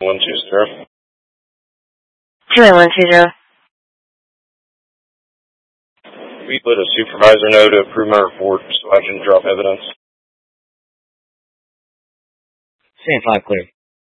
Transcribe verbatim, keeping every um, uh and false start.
one two zero. two one two zero. We let a supervisor know to approve my report so I can drop evidence. Stand five clear.